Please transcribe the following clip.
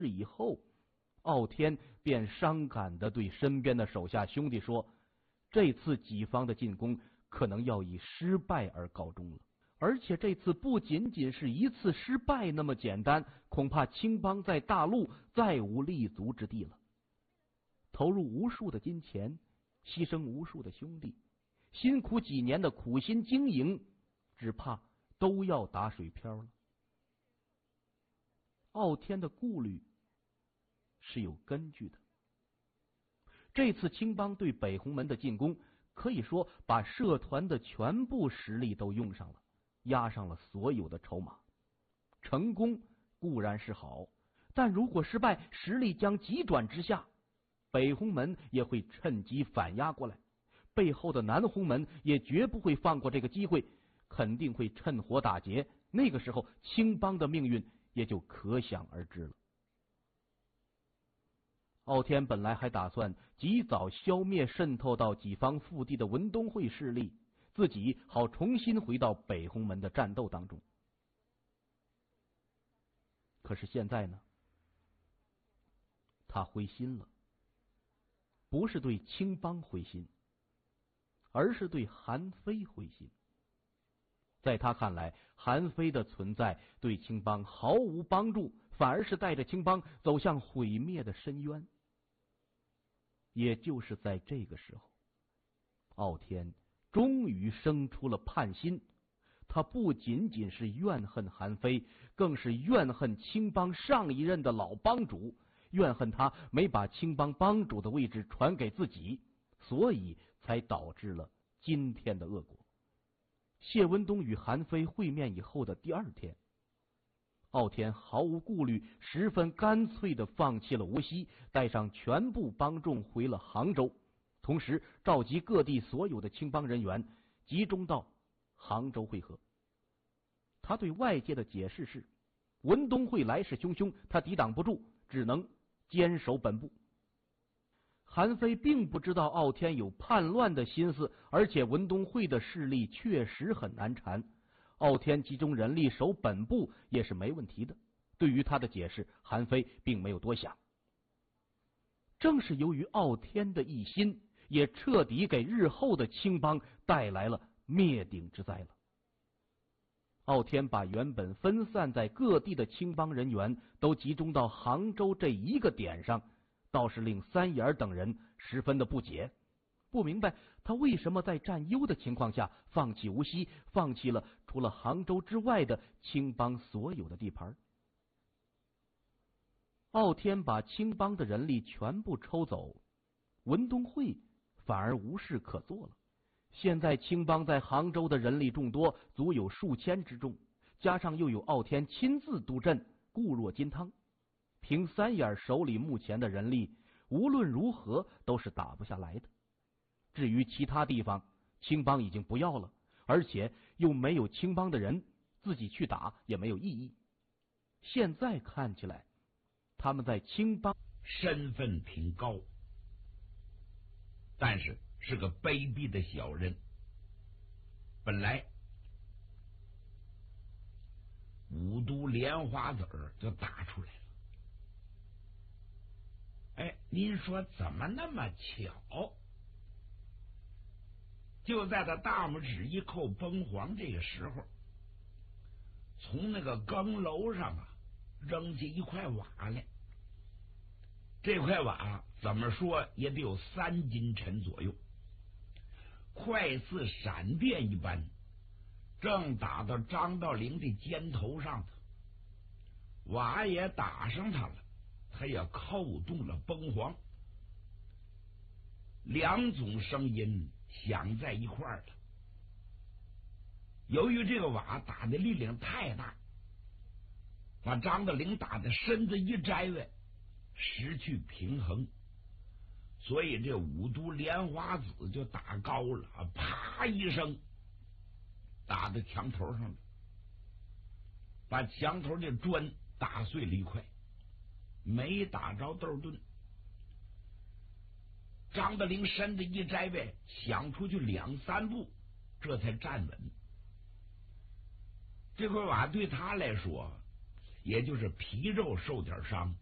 以后，傲天便伤感地对身边的手下兄弟说，这次己方的进攻可能要以失败而告终了，而且这次不仅仅是一次失败那么简单，恐怕青帮在大陆再无立足之地了。投入无数的金钱，牺牲无数的兄弟，辛苦几年的苦心经营，只怕都要打水漂了。傲天的顾虑是有根据的。这次青帮对北红门的进攻，可以说把社团的全部实力都用上了，压上了所有的筹码。成功固然是好，但如果失败，实力将急转直下，北红门也会趁机反压过来，背后的南红门也绝不会放过这个机会，肯定会趁火打劫。那个时候，青帮的命运也就可想而知了。傲天本来还打算及早消灭渗透到己方腹地的文东会势力，自己好重新回到北红门的战斗当中。可是现在呢，他灰心了，不是对青帮灰心，而是对韩非灰心。在他看来，韩非的存在对青帮毫无帮助，反而是带着青帮走向毁灭的深渊。也就是在这个时候，傲天终于生出了叛心。他不仅仅是怨恨韩非，更是怨恨青帮上一任的老帮主，怨恨他没把青帮帮主的位置传给自己，所以才导致了今天的恶果。谢文东与韩非会面以后的第二天，傲天毫无顾虑，十分干脆地放弃了无锡，带上全部帮众回了杭州，同时召集各地所有的青帮人员集中到杭州会合。他对外界的解释是，文东会来势汹汹，他抵挡不住，只能坚守本部。韩非并不知道傲天有叛乱的心思，而且文东会的势力确实很难缠，傲天集中人力守本部也是没问题的。对于他的解释，韩非并没有多想。正是由于傲天的一心，也彻底给日后的青帮带来了灭顶之灾了。傲天把原本分散在各地的青帮人员都集中到杭州这一个点上，倒是令三眼等人十分的不解，不明白他为什么在占优的情况下放弃无锡，放弃了除了杭州之外的青帮所有的地盘。傲天把青帮的人力全部抽走，文东会反而无事可做了。现在青帮在杭州的人力众多，足有数千之众，加上又有傲天亲自督阵，固若金汤。凭三眼手里目前的人力，无论如何都是打不下来的。至于其他地方，青帮已经不要了，而且又没有青帮的人，自己去打也没有意义。现在看起来，他们在青帮身份挺高，但是是个卑鄙的小人。本来五毒莲花籽就打出来了，哎，您说怎么那么巧？就在他大拇指一扣崩黄这个时候，从那个更楼上啊扔下一块瓦来。这块瓦怎么说也得有3斤沉左右，快似闪电一般，正打到张道陵的肩头上头。瓦也打上他了，他也扣动了崩黄，两种声音响在一块儿了。由于这个瓦打的力量太大，把张道陵打的身子一摘位，失去平衡，所以这五毒莲花籽就打高了，啪一声打到墙头上了，把墙头的砖打碎了一块，没打着窦盾。张道陵身子一摘位，想出去2、3步，这才站稳。这块瓦对他来说也就是皮肉受点伤，